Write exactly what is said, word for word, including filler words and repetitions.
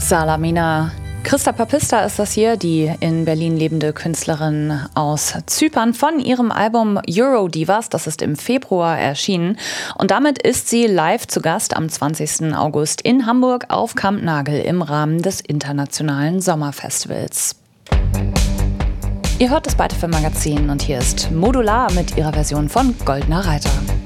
Salamina. Christa Papista ist das hier, die in Berlin lebende Künstlerin aus Zypern, von ihrem Album Eurodivas, das ist im Februar erschienen. Und damit ist sie live zu Gast am zwanzigsten August in Hamburg auf Kampnagel im Rahmen des Internationalen Sommerfestivals. Ihr hört das Beite Magazin und hier ist Modular mit ihrer Version von Goldener Reiter.